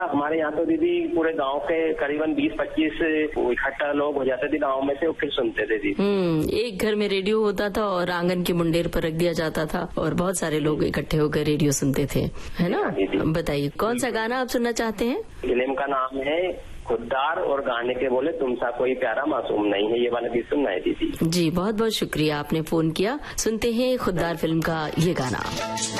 हमारे यहाँ तो दीदी पूरे गांव के करीबन 20-25 इकट्ठा लोग हो जाते थे गांव में से, और फिर सुनते थे दीदी। एक घर में रेडियो होता था और आंगन की मुंडेर पर रख दिया जाता था और बहुत सारे लोग इकट्ठे होकर रेडियो सुनते थे, है ना? बताइए कौन सा गाना आप सुनना चाहते हैं? फिल्म का नाम है खुद्दार और गाने के बोले तुम सा कोई प्यारा मासूम नहीं है, ये वाला भी सुनना है दीदी। जी बहुत बहुत शुक्रिया, आपने फोन किया। सुनते हैं खुद्दार फिल्म का ये गाना।